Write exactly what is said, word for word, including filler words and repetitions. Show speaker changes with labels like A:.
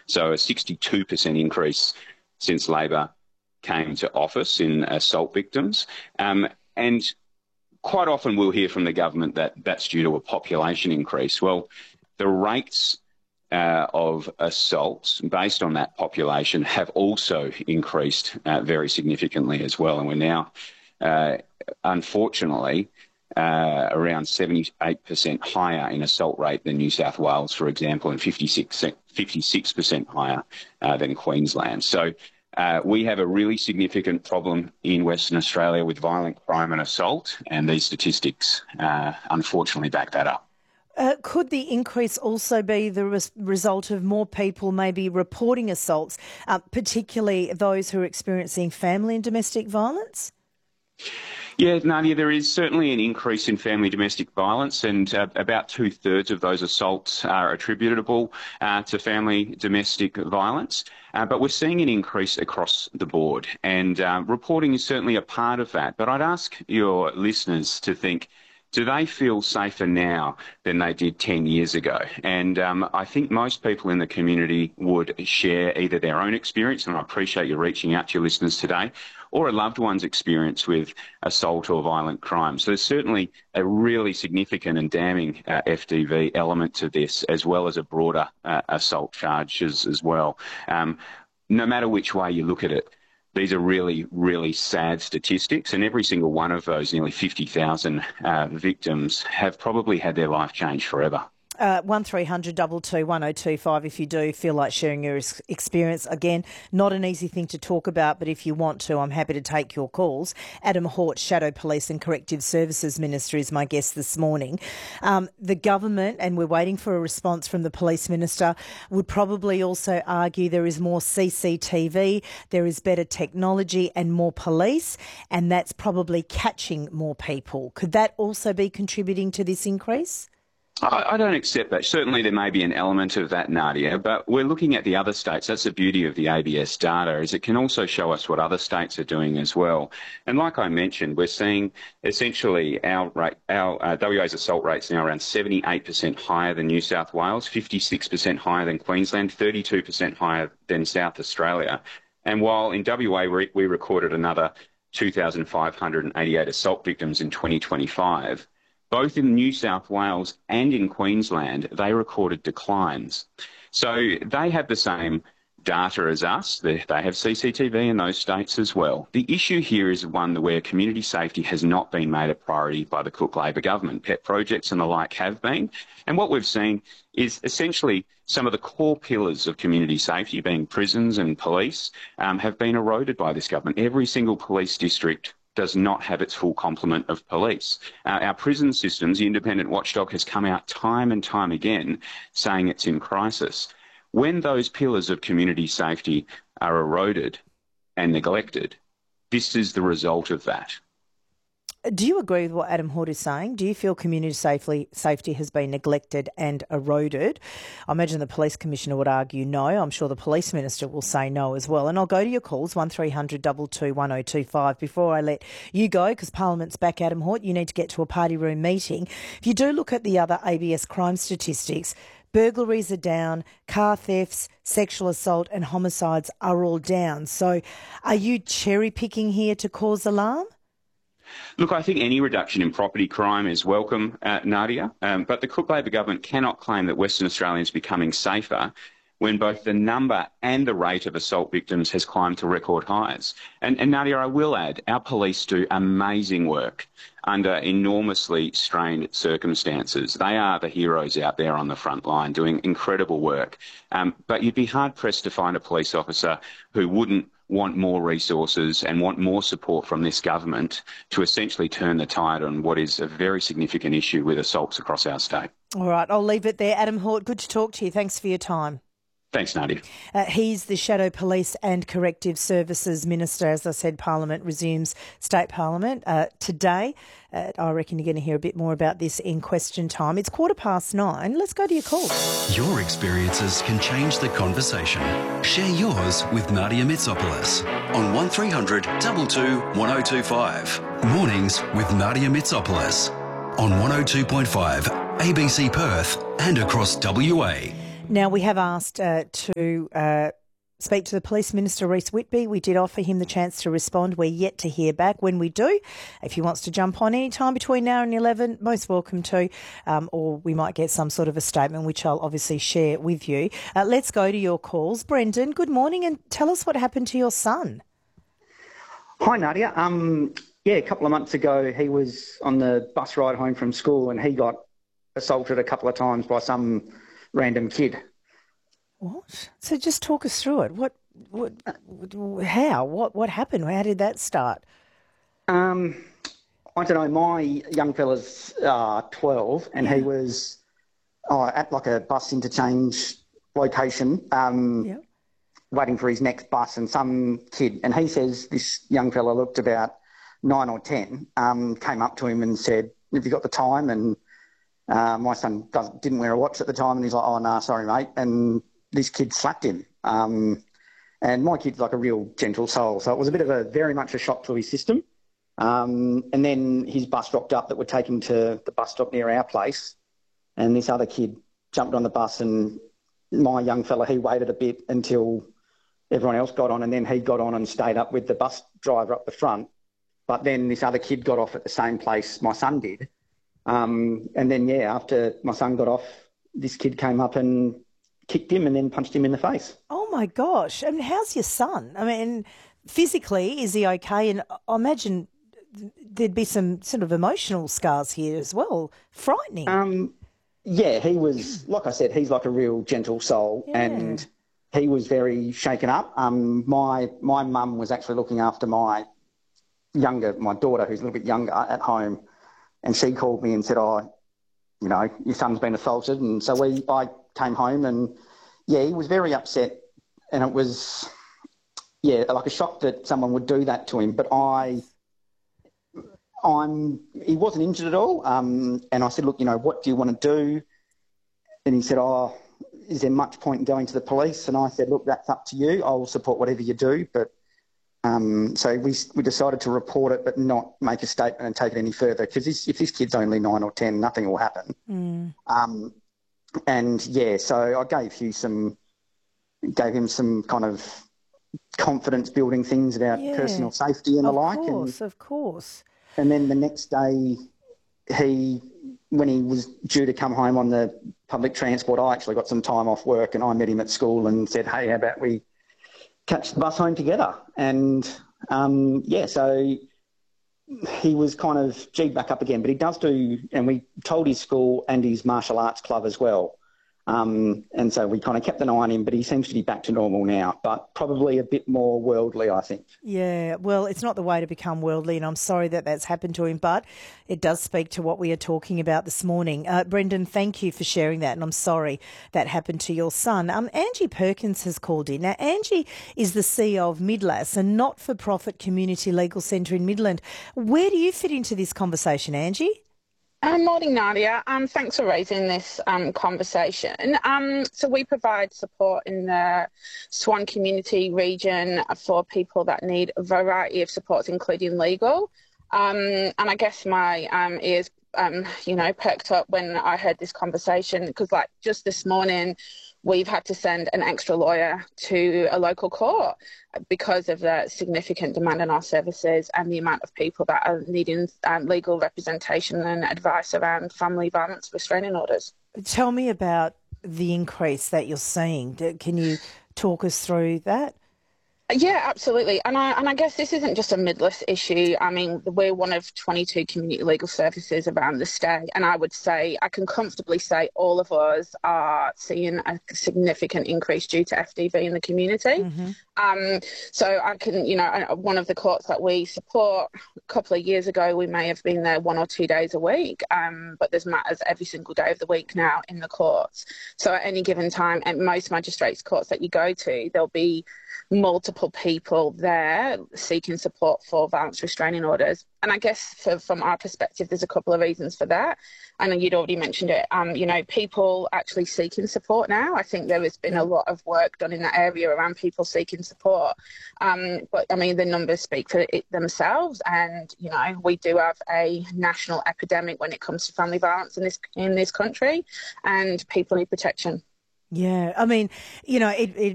A: So a sixty-two percent increase since Labor came to office in assault victims. Um, and quite often we'll hear from the government that that's due to a population increase. Well, the rates uh, of assaults based on that population have also increased uh, very significantly as well. And we're now, uh, unfortunately, uh, around seventy-eight percent higher in assault rate than New South Wales, for example, and fifty-six percent higher uh, than Queensland. So Uh, we have a really significant problem in Western Australia with violent crime and assault, and these statistics uh, unfortunately back that up.
B: Uh, could the increase also be the res- result of more people maybe reporting assaults, uh, particularly those who are experiencing family and domestic violence?
A: Yeah, Nadia, there is certainly an increase in family domestic violence, and uh, about two-thirds of those assaults are attributable uh, to family domestic violence. Uh, but we're seeing an increase across the board, and uh, reporting is certainly a part of that. But I'd ask your listeners to think, do they feel safer now than they did ten years ago? And um, I think most people in the community would share either their own experience, and I appreciate you reaching out to your listeners today, or a loved one's experience with assault or violent crime. So there's certainly a really significant and damning uh, F D V element to this, as well as a broader uh, assault charges as well. Um, no matter which way you look at it, these are really, really sad statistics, and every single one of those nearly fifty thousand uh, victims have probably had their life changed forever.
B: Uh, one three hundred two two one oh two five if you do feel like sharing your experience. Again, not an easy thing to talk about, but if you want to, I'm happy to take your calls. Adam Hort, Shadow Police and Corrective Services Minister, is my guest this morning. Um, the government, and we're waiting for a response from the Police Minister, would probably also argue there is more C C T V, there is better technology and more police, and that's probably catching more people. Could that also be contributing to this increase?
A: I don't accept that. Certainly there may be an element of that, Nadia, but we're looking at the other states. That's the beauty of the A B S data, is it can also show us what other states are doing as well. And like I mentioned, we're seeing essentially our rate, our uh, W A's assault rates now around seventy-eight percent higher than New South Wales, fifty-six percent higher than Queensland, thirty-two percent higher than South Australia. And while in W A we, we recorded another two thousand five hundred eighty-eight assault victims in twenty twenty-five, both in New South Wales and in Queensland, they recorded declines. So they have the same data as us. They, they have C C T V in those states as well. The issue here is one where community safety has not been made a priority by the Cook Labor government. Pet projects and the like have been. And what we've seen is essentially some of the core pillars of community safety, being prisons and police, um, have been eroded by this government. Every single police district does not have its full complement of police. Uh, our prison systems, the independent watchdog, has come out time and time again saying it's in crisis. When those pillars of community safety are eroded and neglected, this is the result of that.
B: Do you agree with what Adam Hort is saying? Do you feel community safely, safety has been neglected and eroded? I imagine the Police Commissioner would argue no. I'm sure the Police Minister will say no as well. And I'll go to your calls, one three hundred two two one oh two five. Before I let you go, because Parliament's back, Adam Hort, you need to get to a party room meeting. If you do look at the other A B S crime statistics, burglaries are down, car thefts, sexual assault and homicides are all down. So are you cherry-picking here to cause alarm?
A: Look, I think any reduction in property crime is welcome, uh, Nadia, um, but the Cook Labor government cannot claim that Western Australians are becoming safer when both the number and the rate of assault victims has climbed to record highs. And, and Nadia, I will add, our police do amazing work under enormously strained circumstances. They are the heroes out there on the front line doing incredible work. Um, but you'd be hard-pressed to find a police officer who wouldn't want more resources and want more support from this government to essentially turn the tide on what is a very significant issue with assaults across our state.
B: All right, I'll leave it there. Adam Hort, good to talk to you. Thanks for your time.
A: Thanks, Nadia.
B: Uh, he's the Shadow Police and Corrective Services Minister. As I said, Parliament resumes State Parliament uh, today. Uh, I reckon you're going to hear a bit more about this in question time. It's quarter past nine. Let's go to your calls.
C: Your experiences can change the conversation. Share yours with Nadia Mitsopoulos on one three hundred two two one oh two five. Mornings with Nadia Mitsopoulos on one oh two point five A B C Perth and across W A.
B: Now, we have asked uh, to uh, speak to the Police Minister, Reece Whitby. We did offer him the chance to respond. We're yet to hear back. When we do, if he wants to jump on any time between now and eleven, most welcome to, um, or we might get some sort of a statement, which I'll obviously share with you. Uh, let's go to your calls. Brendan, good morning, and tell us what happened to your son.
D: Hi, Nadia. Um, yeah, a couple of months ago, he was on the bus ride home from school and he got assaulted a couple of times by some random kid.
B: What? So just talk us through it. What, what, how, what, what happened? How did that start?
D: Um, I don't know. My young fella's uh, twelve, and he was uh, at like a bus interchange location, um,
B: Yeah.
D: waiting for his next bus, and some kid, and he says this young fella looked about nine or ten, um, came up to him and said, "Have you got the time?" And uh, my son doesn't, didn't wear a watch at the time, and he's like, "Oh, no, nah, sorry, mate." And this kid slapped him. Um, and my kid's like a real gentle soul, so it was a bit of a, very much a shock to his system. Um, and then his bus rocked up that would take him to the bus stop near our place, and this other kid jumped on the bus, and my young fella, he waited a bit until everyone else got on, and then he got on and stayed up with the bus driver up the front. But then this other kid got off at the same place my son did. Um, and then, yeah, after my son got off, this kid came up and kicked him and then punched him in the face.
B: Oh, my gosh. I mean, how's your son? I mean, physically, is he okay? And I imagine there'd be some sort of emotional scars here as well. Frightening.
D: Um, yeah, he was, like I said, he's like a real gentle soul,
B: Yeah.
D: and he was very shaken up. Um, my my mum was actually looking after my younger, my daughter, who's a little bit younger, at home, and she called me and said, "Oh, you know, your son's been assaulted." And so we, I came home, and yeah, he was very upset, and it was, yeah, like a shock that someone would do that to him. But I, I'm, he wasn't injured at all. Um, and I said, "Look, you know, what do you want to do?" And he said, "Oh, is there much point in going to the police?" And I said, "Look, that's up to you. I will support whatever you do." But um, so we we decided to report it, but not make a statement and take it any further, because if this kid's only nine or ten, nothing will happen.
B: Mm.
D: Um, and yeah, so I gave Hugh some, gave him some kind of confidence building things about
B: Yeah.
D: personal safety and the
B: Of
D: like.
B: course,
D: And,
B: of course.
D: and then the next day, he, when he was due to come home on the public transport, I actually got some time off work, and I met him at school and said, "Hey, how about we catch the bus home together?" And um, yeah, so he was kind of G'd back up again, but he does do, and we told his school and his martial arts club as well. Um, and so we kind of kept an eye on him, but he seems to be back to normal now, but probably a bit more worldly, I think.
B: Yeah, well, it's not the way to become worldly, and I'm sorry that that's happened to him, but it does speak to what we are talking about this morning. Uh, Brendan, thank you for sharing that, and I'm sorry that happened to your son. Um, Angie Perkins has called in. Now, Angie is the C E O of Midlas, a not-for-profit community legal centre in Midland. Where do you fit into this conversation, Angie?
E: Um, morning, Nadia. Um, thanks for raising this um, conversation. Um, so we provide support in the Swan community region for people that need a variety of supports, including legal. Um, and I guess my um, ears, um, you know, perked up when I heard this conversation, because, like, just this morning, we've had to send an extra lawyer to a local court because of the significant demand on our services and the amount of people that are needing um, legal representation and advice around family violence restraining orders.
B: Tell me about the increase that you're seeing. Can you talk us through that?
E: Yeah, absolutely. And I and I guess this isn't just a Midlas issue. I mean, we're one of twenty-two community legal services around the state, and I would say, I can comfortably say all of us are seeing a significant increase due to F D V in the community.
B: Mm-hmm.
E: Um, so I can, you know, one of the courts that we support, a couple of years ago, we may have been there one or two days a week, um, but there's matters every single day of the week now in the courts. So at any given time, at most magistrates' courts that you go to, there'll be multiple people there seeking support for violence restraining orders. And I guess for, from our perspective, there's a couple of reasons for that. I know you'd already mentioned it. Um, you know, people actually seeking support now. I think there has been a lot of work done in that area around people seeking support. Um, but, I mean, the numbers speak for it themselves. And, you know, we do have a national epidemic when it comes to family violence in this in this country, and people need protection.
B: Yeah, I mean, you know, it, it